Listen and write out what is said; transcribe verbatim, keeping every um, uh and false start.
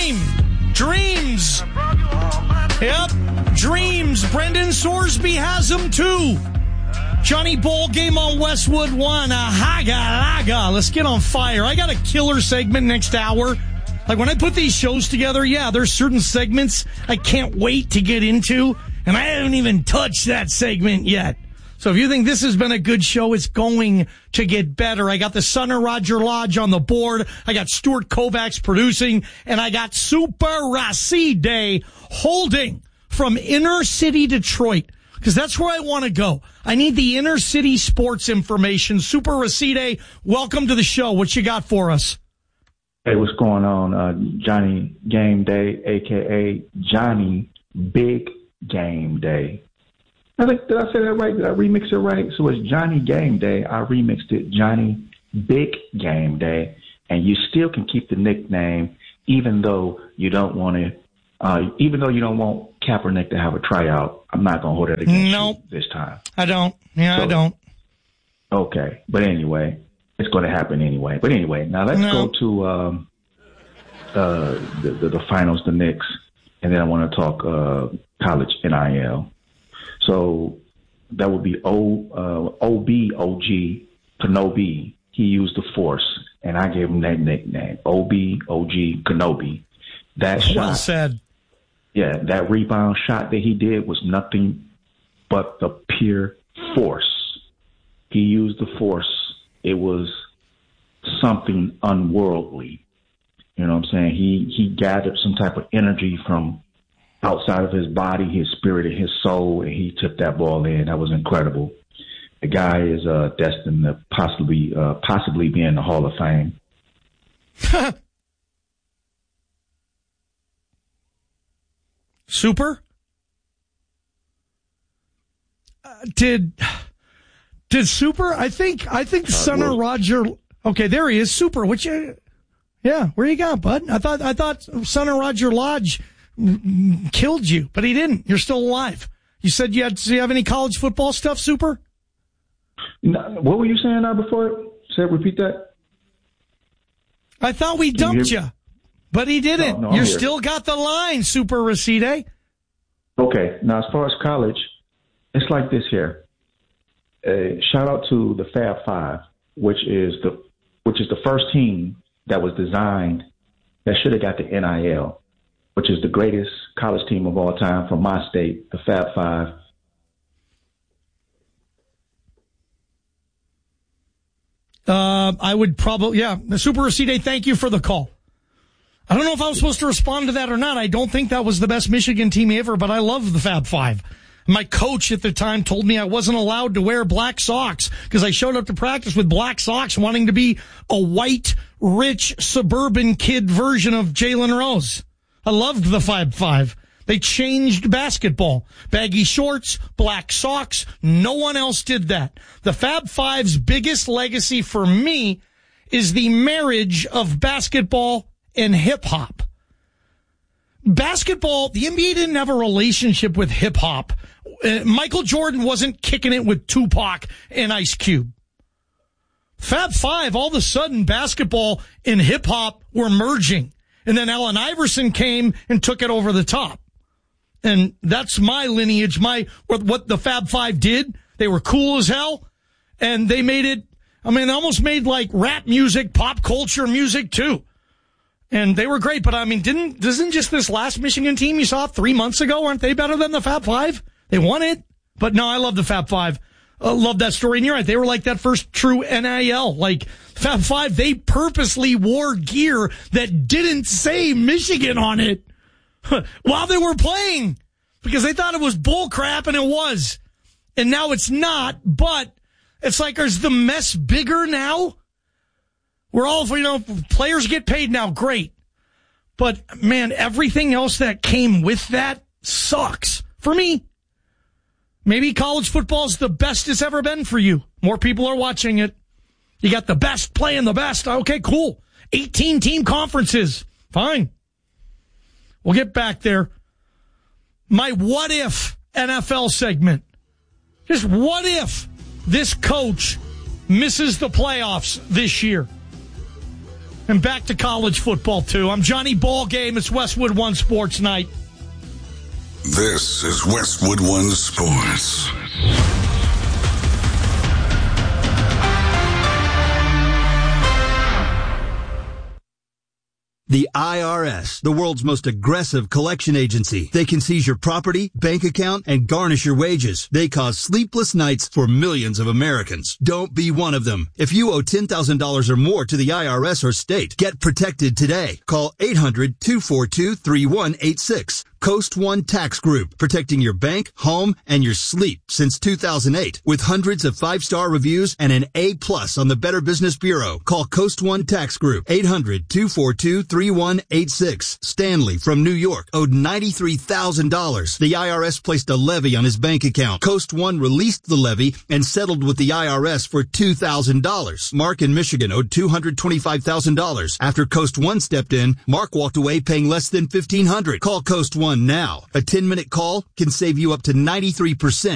game. Dreams. Yep. Dreams. Brendan Sorsby has them too. Johnny Bowl game on Westwood one. A haga laga. Let's get on fire. I got a killer segment next hour. Like when I put these shows together, yeah, there's certain segments I can't wait to get into, and I haven't even touched that segment yet. So if you think this has been a good show, it's going to get better. I got the son of Roger Lodge on the board. I got Stuart Kovacs producing, and I got Super Racide holding from inner city Detroit, because that's where I want to go. I need the inner city sports information. Super Racide, welcome to the show. What you got for us? Hey, what's going on? Uh, Johnny Game Day, a k a. Johnny Big Game Day. I think, did I say that right? Did I remix it right? So it's Johnny Game Day. I remixed it Johnny Big Game Day. And you still can keep the nickname even though you don't want to, uh, even though you don't want Kaepernick to have a tryout. I'm not going to hold that against nope. you this time. I don't. Yeah, so, I don't. Okay. But anyway, it's going to happen anyway. But anyway, now let's no. go to um, uh, the, the, the finals, the Knicks. And then I want to talk uh, college N I L. So that would be O uh, O B O G Kenobi. He used the Force, and I gave him that nickname, O B O G Kenobi. That well shot, said. Yeah, that rebound shot that he did was nothing but the pure force. He used the Force. It was something unworldly. You know what I'm saying? He he gathered some type of energy from outside of his body, his spirit, and his soul, and he took that ball in. That was incredible. The guy is uh, destined to possibly uh, possibly be in the Hall of Fame. Super? Uh, did did Super? I think I think uh, son of Roger. Okay, there he is. Super. Which? Uh, yeah, where you got, bud? I thought I thought son of Roger Lodge killed you, but he didn't. You're still alive. You said you had. Do you have any college football stuff, Super? No, what were you saying now before? Say, repeat that. I thought we dumped you, but he didn't. No, no, you here. still got the line, Super Racide. Okay. Now, as far as college, it's like this here. Uh, shout out to the Fab Five, which is the which is the first team that was designed that should have got the N I L. Which is the greatest college team of all time from my state, the Fab Five. Uh, I would probably, yeah. Super Racide, thank you for the call. I don't know if I was supposed to respond to that or not. I don't think that was the best Michigan team ever, but I love the Fab Five. My coach at the time told me I wasn't allowed to wear black socks because I showed up to practice with black socks wanting to be a white, rich, suburban kid version of Jalen Rose. I loved the Fab Five. They changed basketball. Baggy shorts, black socks. No one else did that. The Fab Five's biggest legacy for me is the marriage of basketball and hip-hop. Basketball, the N B A didn't have a relationship with hip-hop. Uh, Michael Jordan wasn't kicking it with Tupac and Ice Cube. Fab Five, all of a sudden, basketball and hip-hop were merging. And then Allen Iverson came and took it over the top. And that's my lineage, my what, what the Fab Five did. They were cool as hell. And they made it, I mean, almost made like rap music, pop culture music too. And they were great. But I mean, didn't, doesn't just this last Michigan team you saw three months ago, aren't they better than the Fab Five? They won it. But no, I love the Fab Five. Uh, love that story. And you're right. They were like that first true N I L. Like Fab Five, they purposely wore gear that didn't say Michigan on it while they were playing because they thought it was bull crap, and it was. And now it's not, but it's like, is the mess bigger now? We're all, you know, players get paid now. Great. But man, everything else that came with that sucks for me. Maybe college football is the best it's ever been for you. More people are watching it. You got the best playing the best. Okay, cool. eighteen team conferences. Fine. We'll get back there. My what if N F L segment. Just what if this coach misses the playoffs this year? And back to college football, too. I'm Johnny Ballgame. It's Westwood One Sports Night. This is Westwood One Sports. The I R S, the world's most aggressive collection agency. They can seize your property, bank account, and garnish your wages. They cause sleepless nights for millions of Americans. Don't be one of them. If you owe ten thousand dollars or more to the I R S or state, get protected today. Call eight hundred, two four two, three one eight six. Coast One Tax Group, protecting your bank, home, and your sleep since two thousand eight. With hundreds of five-star reviews and an A plus on the Better Business Bureau. Call Coast One Tax Group, eight hundred, two four two, three one eight six. Stanley from New York owed ninety-three thousand dollars. The I R S placed a levy on his bank account. Coast One released the levy and settled with the I R S for two thousand dollars. Mark in Michigan owed two hundred twenty-five thousand dollars. After Coast One stepped in, Mark walked away paying less than fifteen hundred dollars. Call Coast One now. A ten-minute call can save you up to ninety-three percent.